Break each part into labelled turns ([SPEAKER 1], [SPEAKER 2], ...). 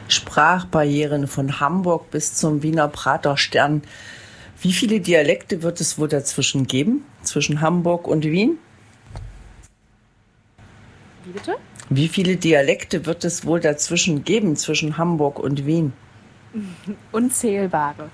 [SPEAKER 1] Sprachbarrieren von Hamburg bis zum Wiener Praterstern. Wie viele Dialekte wird es wohl dazwischen geben, zwischen Hamburg und Wien?
[SPEAKER 2] Wie bitte?
[SPEAKER 1] Wie viele Dialekte wird es wohl dazwischen geben, zwischen Hamburg und Wien?
[SPEAKER 2] Unzählbare.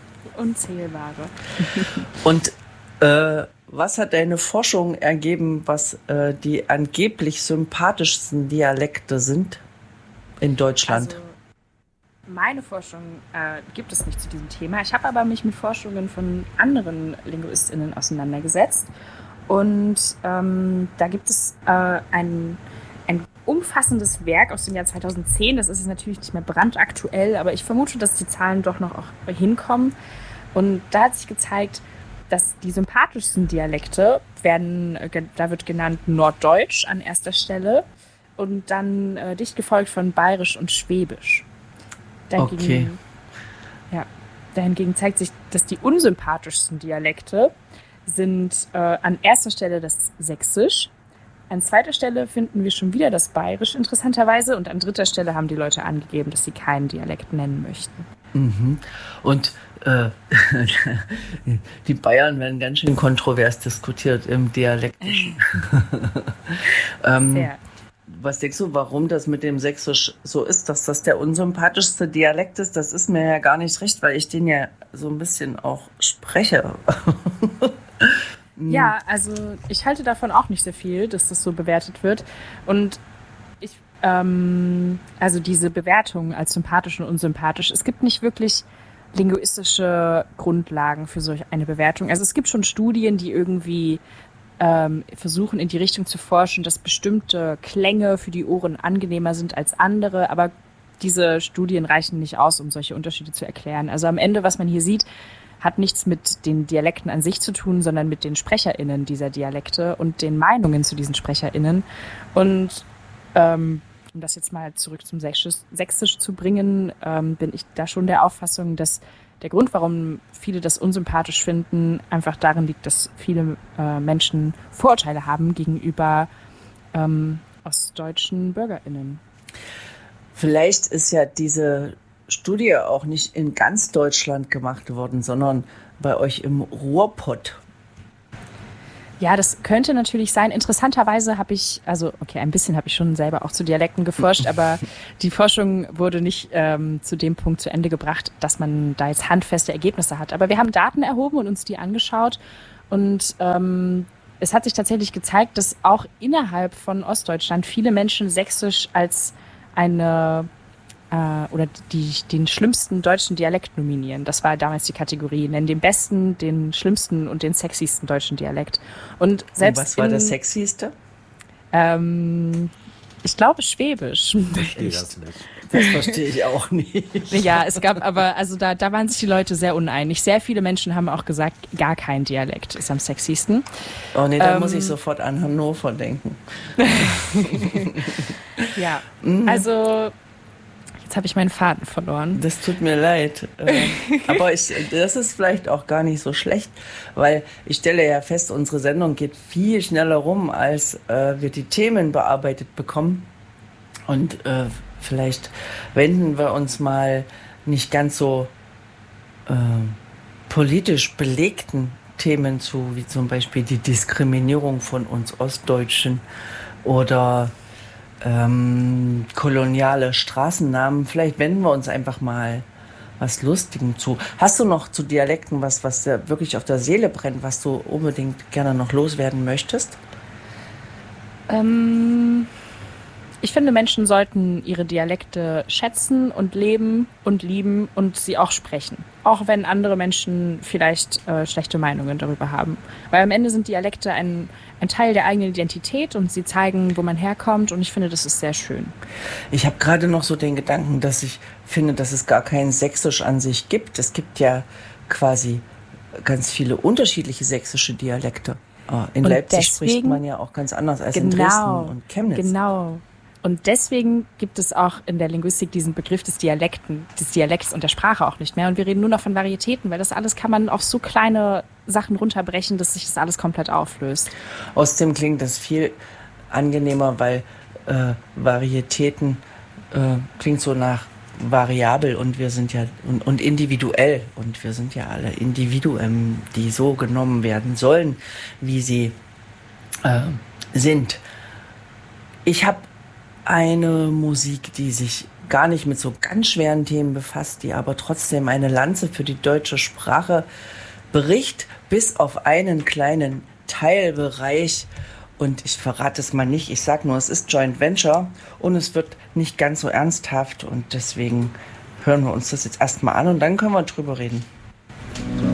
[SPEAKER 1] Und was hat deine Forschung ergeben, was die angeblich sympathischsten Dialekte sind in Deutschland?
[SPEAKER 2] Also, meine Forschung gibt es nicht zu diesem Thema. Ich habe aber mich mit Forschungen von anderen LinguistInnen auseinandergesetzt. Und da gibt es ein umfassendes Werk aus dem Jahr 2010. Das ist natürlich nicht mehr brandaktuell, aber ich vermute, dass die Zahlen doch noch auch hinkommen. Und da hat sich gezeigt, dass die sympathischsten Dialekte da wird genannt Norddeutsch an erster Stelle und dann dicht gefolgt von Bayerisch und Schwäbisch. Dahingegen zeigt sich, dass die unsympathischsten Dialekte sind an erster Stelle das Sächsisch. An zweiter Stelle finden wir schon wieder das Bayerisch interessanterweise und an dritter Stelle haben die Leute angegeben, dass sie keinen Dialekt nennen möchten.
[SPEAKER 1] Mhm. Und die Bayern werden ganz schön kontrovers diskutiert im Dialektischen. Was denkst du, warum das mit dem Sächsisch so ist, dass das der unsympathischste Dialekt ist? Das ist mir ja gar nicht recht, weil ich den ja so ein bisschen auch spreche.
[SPEAKER 2] Ja, also ich halte davon auch nicht sehr viel, dass das so bewertet wird. Und also diese Bewertung als sympathisch und unsympathisch, es gibt nicht wirklich linguistische Grundlagen für solch eine Bewertung. Also es gibt schon Studien, die irgendwie versuchen in die Richtung zu forschen, dass bestimmte Klänge für die Ohren angenehmer sind als andere, aber diese Studien reichen nicht aus, um solche Unterschiede zu erklären. Also am Ende, was man hier sieht, hat nichts mit den Dialekten an sich zu tun, sondern mit den SprecherInnen dieser Dialekte und den Meinungen zu diesen SprecherInnen. Und um das jetzt mal zurück zum Sächsisch zu bringen, bin ich da schon der Auffassung, dass der Grund, warum viele das unsympathisch finden, einfach darin liegt, dass viele Menschen Vorurteile haben gegenüber ostdeutschen BürgerInnen.
[SPEAKER 1] Vielleicht ist ja diese Studie auch nicht in ganz Deutschland gemacht worden, sondern bei euch im Ruhrpott.
[SPEAKER 2] Ja, das könnte natürlich sein. Interessanterweise ein bisschen habe ich schon selber auch zu Dialekten geforscht, aber die Forschung wurde nicht zu dem Punkt zu Ende gebracht, dass man da jetzt handfeste Ergebnisse hat. Aber wir haben Daten erhoben und uns die angeschaut und es hat sich tatsächlich gezeigt, dass auch innerhalb von Ostdeutschland viele Menschen Sächsisch als den schlimmsten deutschen Dialekt nominieren. Das war damals die Kategorie. Nennen den besten, den schlimmsten und den sexiesten deutschen Dialekt. Und
[SPEAKER 1] was war das sexyste?
[SPEAKER 2] Ich glaube Schwäbisch.
[SPEAKER 3] Ich verstehe das nicht.
[SPEAKER 1] Das verstehe ich auch nicht.
[SPEAKER 2] Ja, es gab aber, also da waren sich die Leute sehr uneinig. Sehr viele Menschen haben auch gesagt, gar kein Dialekt ist am sexiesten.
[SPEAKER 1] Oh nee, da muss ich sofort an Hannover denken.
[SPEAKER 2] Ja, also jetzt habe ich meinen Faden verloren.
[SPEAKER 1] Das tut mir leid. Aber das ist vielleicht auch gar nicht so schlecht, weil ich stelle ja fest, unsere Sendung geht viel schneller rum, als wir die Themen bearbeitet bekommen. Und vielleicht wenden wir uns mal nicht ganz so politisch belegten Themen zu, wie zum Beispiel die Diskriminierung von uns Ostdeutschen oder koloniale Straßennamen. Vielleicht wenden wir uns einfach mal was Lustigem zu. Hast du noch zu Dialekten was dir wirklich auf der Seele brennt, was du unbedingt gerne noch loswerden möchtest?
[SPEAKER 2] Ich finde, Menschen sollten ihre Dialekte schätzen und leben und lieben und sie auch sprechen. Auch wenn andere Menschen vielleicht schlechte Meinungen darüber haben. Weil am Ende sind Dialekte ein Teil der eigenen Identität und sie zeigen, wo man herkommt und ich finde, das ist sehr schön.
[SPEAKER 1] Ich habe gerade noch so den Gedanken, dass ich finde, dass es gar kein Sächsisch an sich gibt. Es gibt ja quasi ganz viele unterschiedliche sächsische Dialekte. In
[SPEAKER 2] und
[SPEAKER 1] Leipzig
[SPEAKER 2] deswegen,
[SPEAKER 1] spricht man ja auch ganz anders als in Dresden und Chemnitz.
[SPEAKER 2] Genau. Und deswegen gibt es auch in der Linguistik diesen Begriff des Dialekts und der Sprache auch nicht mehr. Und wir reden nur noch von Varietäten, weil das alles kann man auf so kleine Sachen runterbrechen, dass sich das alles komplett auflöst.
[SPEAKER 1] Außerdem klingt das viel angenehmer, weil Varietäten klingt so nach variabel und wir sind ja und individuell und wir sind ja alle Individuen, die so genommen werden sollen, wie sie sind. Ich habe eine Musik, die sich gar nicht mit so ganz schweren Themen befasst, die aber trotzdem eine Lanze für die deutsche Sprache bricht, bis auf einen kleinen Teilbereich. Und ich verrate es mal nicht. Ich sage nur, es ist Joint Venture und es wird nicht ganz so ernsthaft. Und deswegen hören wir uns das jetzt erstmal an und dann können wir drüber reden.